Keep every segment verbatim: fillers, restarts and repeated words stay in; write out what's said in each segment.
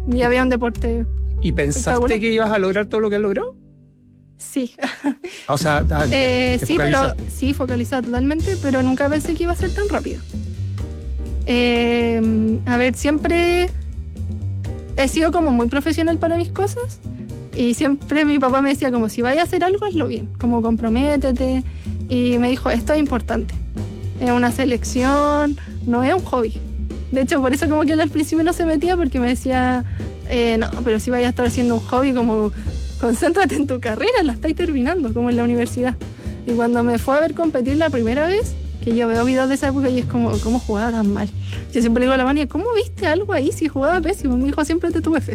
Y había un deporte. ¿Y pensaste que ibas a lograr todo lo que has logrado? Sí. O sea, eh, sí, pero sí, focalizada totalmente, pero nunca pensé que iba a ser tan rápido. Eh, a ver, siempre he sido como muy profesional para mis cosas y siempre mi papá me decía como si vayas a hacer algo, hazlo bien, como comprométete, y me dijo, esto es importante, es una selección, no es un hobby. De hecho, por eso como que él al principio no se metía, porque me decía, eh, no, pero si vayas a estar haciendo un hobby, como concéntrate en tu carrera, la estáis terminando, como en la universidad. Y cuando me fue a ver competir la primera vez, que yo veo videos de esa época y es como, ¿cómo jugaba tan mal? Yo siempre le digo a la Vania, ¿cómo viste algo ahí si jugaba pésimo? Mi hijo siempre te tuve fe.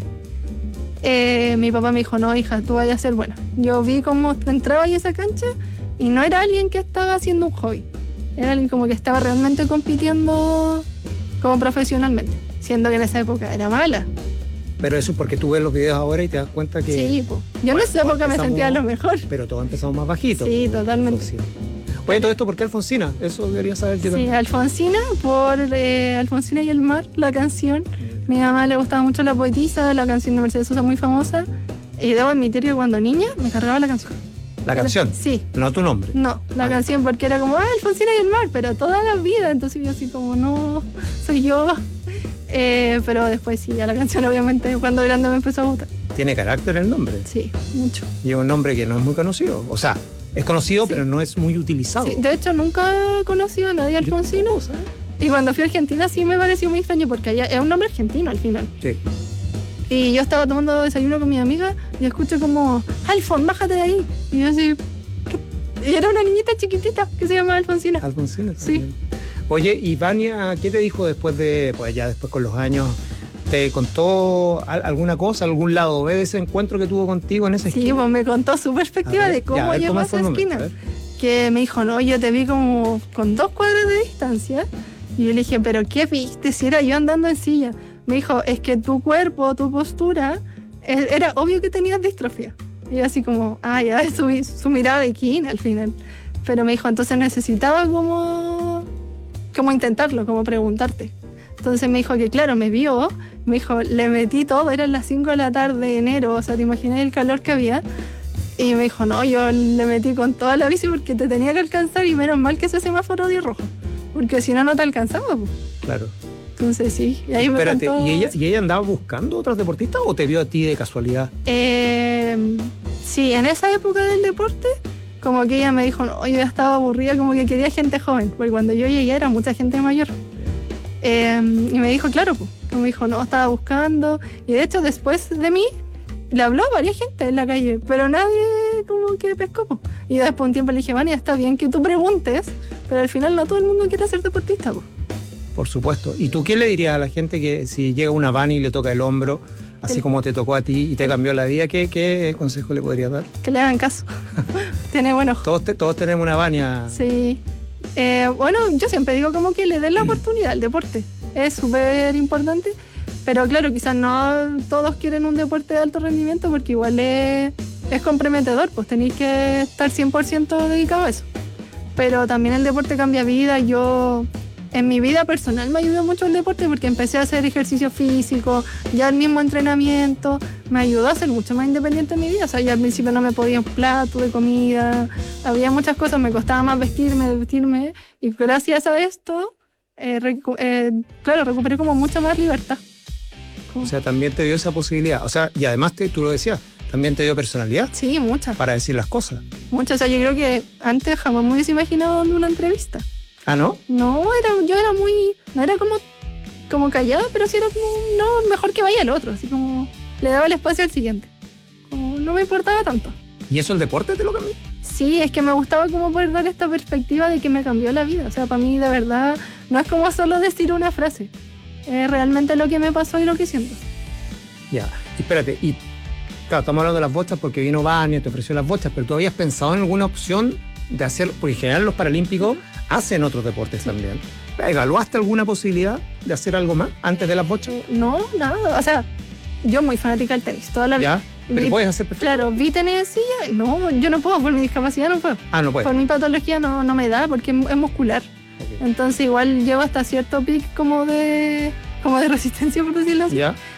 Eh, mi papá me dijo, no, hija, tú vayas a ser buena. Yo vi cómo entraba ahí a esa cancha y no era alguien que estaba haciendo un hobby. Era alguien como que estaba realmente compitiendo como profesionalmente, siendo que en esa época era mala. Pero eso es porque tú ves los videos ahora y te das cuenta que... Sí, pues. Yo bueno, en esa época me sentía lo mejor. Pero todos empezamos más bajitos. Sí, totalmente. Alfonsina. Oye, todo esto, ¿por qué Alfonsina? Eso debería saber yo también. Sí, Alfonsina, por eh, Alfonsina y el mar, la canción. Mm. Mi mamá le gustaba mucho La Poetisa, la canción de Mercedes Sosa muy famosa. Y debo admitir que cuando niña me cargaba la canción. ¿La canción? Era, sí. ¿No tu nombre? No, la ah. canción, porque era como, ah, Alfonsina y el mar, pero toda la vida. Entonces yo así como, no, soy yo. Eh, pero después sí, ya la canción obviamente cuando grande me empezó a gustar. ¿Tiene carácter el nombre? Sí, mucho. Y es un nombre que no es muy conocido. O sea, es conocido, sí, pero no es muy utilizado. Sí, de hecho, nunca he conocido a nadie Alfonsino. Y cuando fui a Argentina sí me pareció muy extraño, porque allá es un nombre argentino al final. Sí. Y yo estaba tomando desayuno con mi amiga y escucho como, Alfon, bájate de ahí. Y yo así, ¿qué? Y era una niñita chiquitita que se llamaba Alfonsina. Alfonsina, sí. También. Oye, y Vania, ¿qué te dijo después de, pues ya después con los años? ¿Te contó alguna cosa, algún lado B de ese encuentro que tuvo contigo en esa esquina? Sí, pues me contó su perspectiva ver, de cómo ya, llegó a esa esquina. A que me dijo, no, yo te vi como con dos cuadras de distancia. Y yo le dije, ¿pero qué viste? Si era yo andando en silla. Me dijo, es que tu cuerpo, tu postura, era obvio que tenías distrofia. Y yo así como, ah, ya, su, su mirada de esquina al final. Pero me dijo, entonces necesitaba como... como intentarlo, como preguntarte. Entonces me dijo que claro, me vio, me dijo, le metí todo, eran las cinco de la tarde de enero, o sea, te imaginas el calor que había. Y me dijo, no, yo le metí con toda la bici porque te tenía que alcanzar y menos mal que ese semáforo dio rojo, porque si no, no te alcanzaba. Pues. Claro. Entonces sí, y ahí me Espérate, contó... ¿y ella, ¿y ella andaba buscando otros deportistas o te vio a ti de casualidad? Eh, sí, en esa época del deporte... como que ella me dijo, no, yo ya estaba aburrida, como que quería gente joven, porque cuando yo llegué era mucha gente mayor. Eh, y me dijo, claro, pues, como dijo, no, estaba buscando. Y de hecho, después de mí, le habló a varias gente en la calle, pero nadie como que pescó. Pues. Y después de un tiempo le dije, Vania, está bien que tú preguntes, pero al final no todo el mundo quiere ser deportista. Pues. Por supuesto. ¿Y tú qué le dirías a la gente que si llega una Vania y le toca el hombro, así como te tocó a ti y te cambió la vida, ¿qué, qué consejo le podrías dar? Que le hagan caso. Tiene buenos. Todos, te, todos tenemos una Vania. Sí. Eh, bueno, yo siempre digo como que le den la oportunidad al deporte. Es súper importante. Pero claro, quizás no todos quieren un deporte de alto rendimiento porque igual es, es comprometedor. Pues tenéis que estar cien por ciento dedicado a eso. Pero también el deporte cambia vida. Yo... En mi vida personal me ayudó mucho el deporte porque empecé a hacer ejercicio físico, ya el mismo entrenamiento, me ayudó a ser mucho más independiente en mi vida. O sea, ya al principio no me podía un plato de comida, había muchas cosas, me costaba más vestirme, vestirme, y gracias a esto, eh, recu- eh, claro, recuperé como mucha más libertad. O sea, también te dio esa posibilidad. O sea, y además te, tú lo decías, también te dio personalidad. Sí, mucha. Para decir las cosas. Mucha, o sea, yo creo que antes jamás me hubiese imaginado dando una entrevista. ¿Ah, no? No, era, yo era muy... No era como, como callada, pero sí era como... No, mejor que vaya el otro. Así como... Le daba el espacio al siguiente. Como no me importaba tanto. ¿Y eso el deporte te lo cambió? Sí, es que me gustaba como poder dar esta perspectiva de que me cambió la vida. O sea, para mí de verdad no es como solo decir una frase. Es realmente lo que me pasó y lo que siento. Ya, y espérate. Y claro, estamos hablando de las bochas porque vino Vania, te ofreció las bochas, pero ¿tú habías pensado en alguna opción de hacer? Porque en general los paralímpicos hacen otros deportes sí. también. ¿Evaluaste alguna posibilidad de hacer algo más antes de las bochas? No, nada. O sea, yo muy fanática del tenis. Toda la vida. ¿Ya? ¿Pero vi, puedes hacer perfecto? Claro, vi tenis en silla. No, yo no puedo. Por mi discapacidad no puedo. Ah, no puedes. Por mi patología no, no me da porque es muscular. Okay. Entonces igual llevo hasta cierto pic como de, como de resistencia, por decirlo así. ¿Ya?